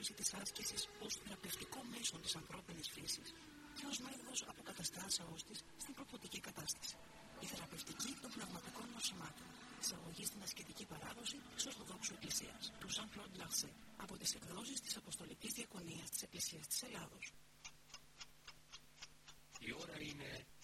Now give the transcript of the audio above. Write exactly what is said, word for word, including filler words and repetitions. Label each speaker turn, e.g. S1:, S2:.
S1: αναγνώριση της άσκησης ως θεραπευτικό μέσο της ανθρώπινης φύσης και ως μέθοδος αποκαταστάσεως της στην προποτική κατάσταση. Η θεραπευτική των πνευματικών νοσημάτων. Εισαγωγή στην ασκητική παράδοση της Ορθοδόξου Εκκλησίας, του Jean-Claude Larset, από τις εκδόσεις της Αποστολικής Διακονίας της Εκκλησίας της Ελλάδος.
S2: Η ώρα είναι